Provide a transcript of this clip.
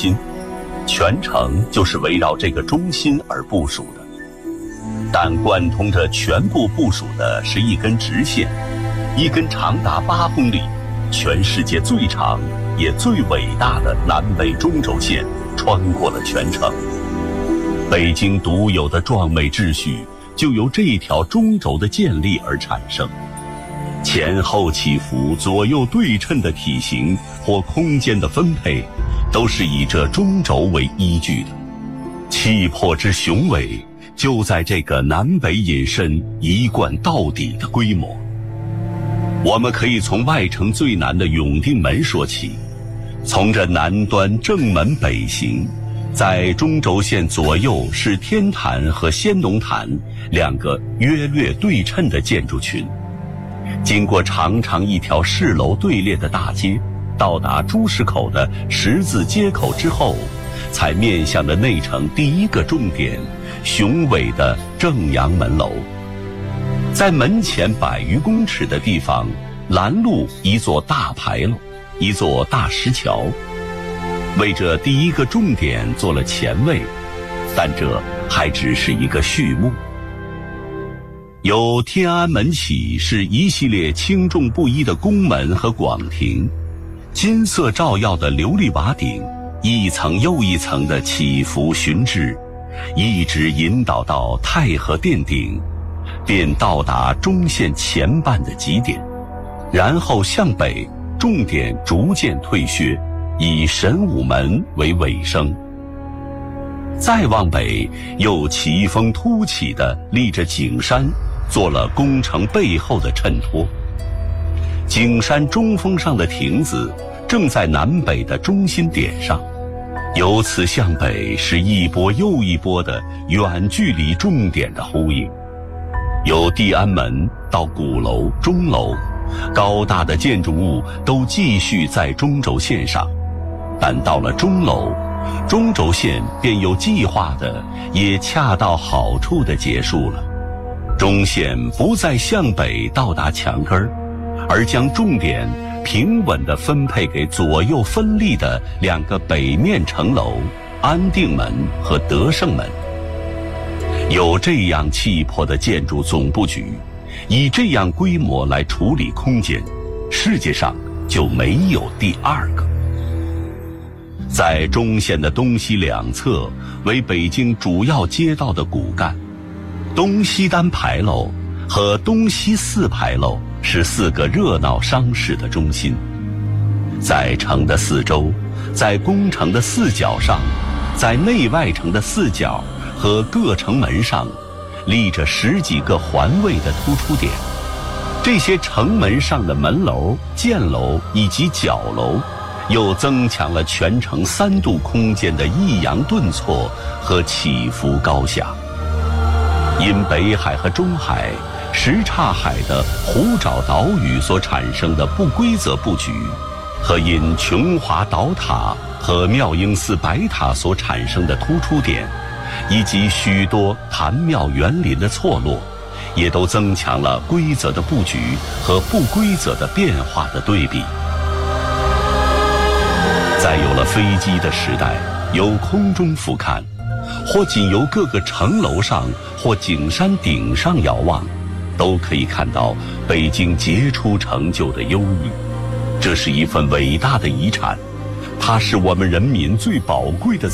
心，全城就是围绕这个中心而部署的。但贯通着全部部署的是一根直线，一根长达8公里、全世界最长也最伟大的南北中轴线穿过了全城。北京独有的壮美秩序就由这条中轴的建立而产生。前后起伏、左右对称的体型或空间的分配，都是以这中轴为依据的。气魄之雄伟，就在这个南北引申、一贯到底的规模。我们可以从外城最南的永定门说起，从这南端正门北行，在中轴线左右是天坛和先农坛两个约略对称的建筑群。经过长长一条市楼队列的大街，到达朱市口的十字街口之后，才面向着内城第一个重点——雄伟的正阳门楼。在门前100余公尺的地方，拦路一座大牌楼，一座大石桥，为这第一个重点做了前位，但这还只是一个序幕。由天安门起是一系列轻重不一的宫门和广亭，金色照耀的琉璃瓦顶，一层又一层的起伏寻枝，一直引导到太和殿顶，便到达中线前半的极点，然后向北，重点逐渐退削，以神武门为尾声。再往北，又奇峰突起的立着景山，做了宫城背后的衬托。景山中峰上的亭子正在南北的中心点上，由此向北是一波又一波的远距离重点的呼应。由地安门到鼓楼、钟楼，高大的建筑物都继续在中轴线上，但到了钟楼，中轴线便有计划的也恰到好处的结束了。中线不再向北到达墙根儿，而将重点平稳地分配给左右分立的2个北面城楼——安定门和德胜门。有这样气魄的建筑总布局，以这样规模来处理空间，世界上就没有第二个。在中线的东西两侧为北京主要街道的骨干，东西单牌楼和东西四牌楼是4个热闹商市的中心。在城的四周，在宫城的四角上，在内外城的四角和各城门上，立着10几个环卫的突出点。这些城门上的门楼、箭楼以及角楼，又增强了全城3度空间的抑扬顿挫和起伏高下。因北海和中海、什刹海的湖沼岛屿所产生的不规则布局，和因琼华岛塔和妙英寺白塔所产生的突出点，以及许多坛庙园林的错落，也都增强了规则的布局和不规则的变化的对比。在有了飞机的时代，由空中俯瞰，或仅由各个城楼上或景山顶上遥望，都可以看到北京杰出成就的优异。这是一份伟大的遗产，它是我们人民最宝贵的